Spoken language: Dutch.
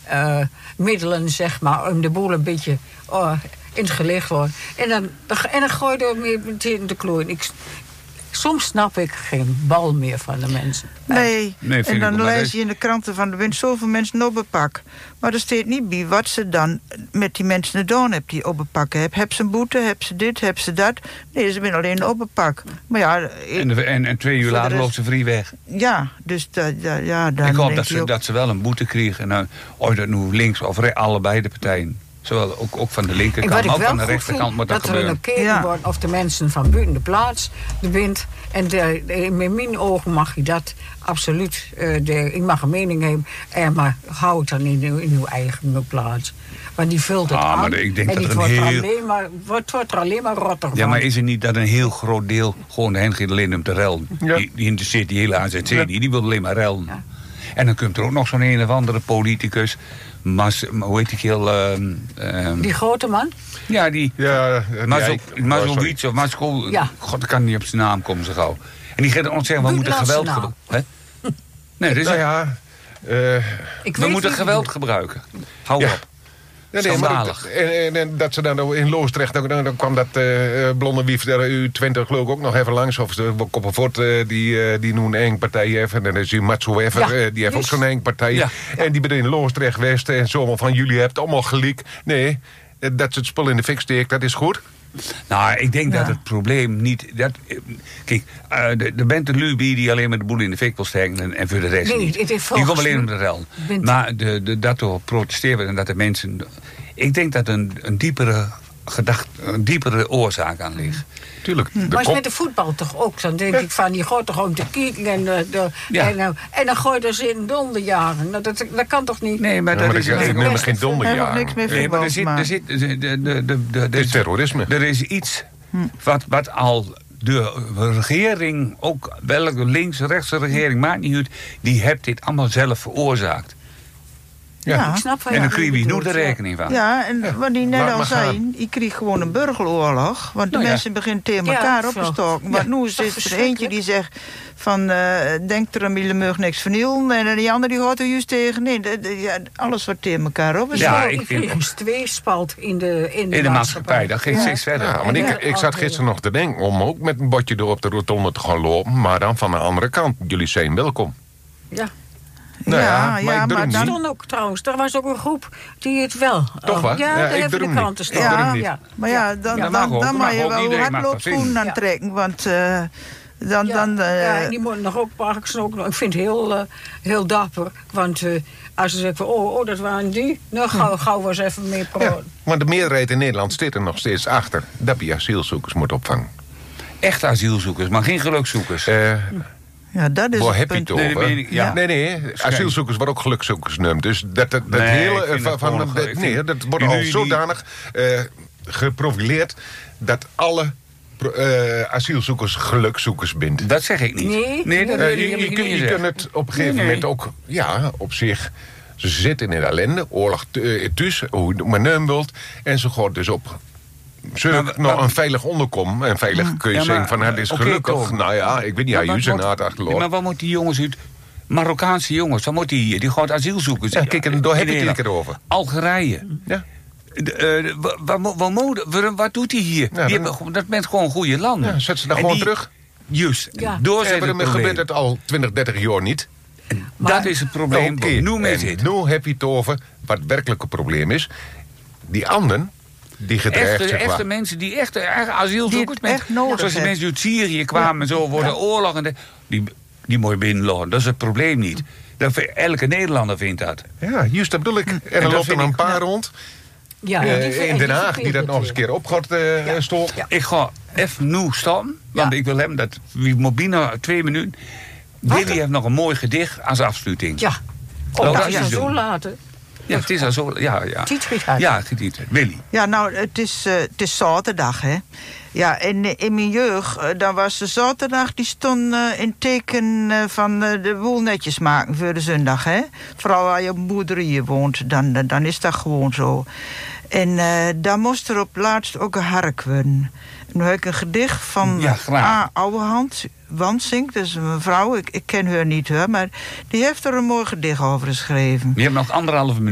middelen, zeg maar, om de boel een beetje in het gelicht wordt. En dan gooi je er mee meteen de klooi. Soms snap ik geen bal meer van de mensen. Nee en dan lees je in de kranten van... er zijn zoveel mensen op een pak. Maar er staat niet bij wat ze dan met die mensen gedaan hebben... die op een pakken hebben. Heb ze een boete, heb ze dit, heb ze dat? Nee, ze zijn alleen op een pak. Maar ja, en 2 uur later loopt ze vrij weg. Ja, dus dan ik hoop dat ze wel een boete krijgen. En of dat nu links of rechts, allebei de partijen. Zowel ook van de linkerkant, maar ook van de rechterkant moet dat gebeuren. Dat er gekeken wordt of de mensen van buiten de plaats de wind. En met mijn ogen mag je dat absoluut. Ik mag een mening hebben, maar hou het dan in uw eigen plaats. Want die vult het aan. Maar ik denk en dat het wordt er alleen maar rotter van. Ja, maar is het niet dat een heel groot deel gewoon de hen gaat alleen om te rellen? Ja. Die interesseert die hele AZC niet, die wil alleen maar rellen. Ja. En dan komt er ook nog zo'n een of andere politicus... hoe heet die heel... die grote man? Ja, die... Mazovic of Masko... Ja. God, ik kan niet op zijn naam komen zo gauw. En die gaat ons zeggen, we moeten geweld gebruiken. Nee, dus we moeten geweld gebruiken. Hou op. Nee, maar en dat ze dan in Loosdrecht... Dan kwam dat blonde wief daar U20 geloof ik ook nog even langs. Of de Koppenvoort, die nu een eng partij heeft. En dan is die Matsu Effer, die heeft ook zo'n eng partij. Ja. En die ben in Loosdrecht West. En zo van, jullie hebben allemaal gelijk. Nee, dat ze het spul in de fik steekt, dat is goed. Nou, ik denk dat het probleem niet... Kijk, er bent een lubie die alleen maar de boel in de fik wil steken... en voor de rest niet. Die komt alleen om de rel. Maar dat er protesteerd wordt en dat de mensen... Ik denk dat een diepere oorzaak aan ligt. Tuurlijk. Maar is met de voetbal toch ook? Dan denk ik van, die gooit toch ook te kijken en dan gooi je er ze in donderjaren. Nou, dat kan toch niet? Nee, maar dat is geen donderjaren. Niks meer voetbal. Er is terrorisme. Er is iets wat al de regering, ook welke links-rechtse regering, maakt niet uit, die heeft dit allemaal zelf veroorzaakt. Ja, ik snap en dan kun je wie nu de rekening van. Ja, en wat die net al zei, je kreeg gewoon een burgeroorlog. Want de mensen beginnen tegen elkaar op te stoken. Want nu is er eentje die zegt van, denk er aan Millemeug niks vernielen. En die andere die gaat er juist tegen. Nee, alles wat tegen elkaar op is. Ja, ik vind een tweespalt in de maatschappij. Dat geeft steeds verder. Ja, want ik zat gisteren nog te denken om ook met een bordje door op de rotonde te gaan lopen. Maar dan van de andere kant. Jullie zijn welkom. Ja. Maar dat stond ook trouwens. Er was ook een groep die het wel... Toch wel? Ja, daar hebben de kranten staan. Ja. Maar ja, dan mag je wel hardloopschoenen aantrekken. Want die moeten nog ook pakken. Ik vind het heel dapper. Want als ze zeggen, dat waren die... Nou, gauw was even mee praten. Maar de meerderheid in Nederland staat er nog steeds achter... dat je asielzoekers moet opvangen. Echte asielzoekers, maar geen gelukzoekers. Ja, dat is het punt. Nee, asielzoekers worden ook gelukzoekers genoemd. Dus dat wordt al zodanig geprofileerd dat alle asielzoekers gelukzoekers bindt. Dat zeg ik niet. Je kunt het op een gegeven moment ook, op zich... Ze zitten in ellende, oorlog thuis, hoe men neemt wilt. En ze gaat dus op... nog een veilig onderkomen. En veilig kun je zeggen van, het is gelukkig. Nou ja, ik weet niet, hij zijn hart achterlopen. Maar wat moet die jongens uit... Marokkaanse jongens, wat moet die hier? Die gaat asielzoekers. Ja, kijk, en daar heb ik het erover. Algerije. Ja. Wat doet hij hier? Ja, dat bent gewoon goede landen. Ja, zet ze dan gewoon terug. Juist. Ja. Gebeurt het al 20, 30 jaar niet. Dat is het probleem. Nu heb je het over wat het werkelijke probleem is. Die anderen... Die gedreigd, echte mensen die echt asielzoekers echt nodig. Zoals die mensen die uit Syrië kwamen en zo worden oorlog. En die mooi binnenlopen. Dat is het probleem niet. Elke Nederlander vindt dat. Ja, juist dat bedoel ik. En dan loopt er een paar rond. Ja, in Den Haag die dat nog eens een keer op gaat stoken. Ja. Ik ga even nu stoppen. Want ik wil hebben dat we moet binnen 2 minuten. Willy heeft nog een mooi gedicht als afsluiting. Ja. Dat is zo laten. Ja, het is al zo... Ja. Ja, Willy. Ja, nou, het is zaterdag, hè. Ja, en in mijn jeugd, dan was de zaterdag... die stond in teken van de boel netjes maken voor de zondag, hè. Vooral als je op boerderijen woont, dan is dat gewoon zo. En dan moest er op laatst ook een hark worden. Nu heb ik een gedicht van Ouwehand Wansink, dat is een mevrouw, ik ken haar niet, hoor, maar die heeft er een mooi gedicht over geschreven. Je hebt nog 1,5 minuut.